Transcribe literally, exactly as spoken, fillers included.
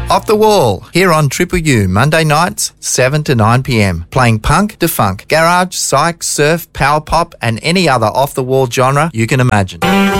Off the Wall, here on Triple U, Monday nights, seven to nine p.m. Playing punk to funk, garage, psych, surf, power pop and any other off-the-wall genre you can imagine.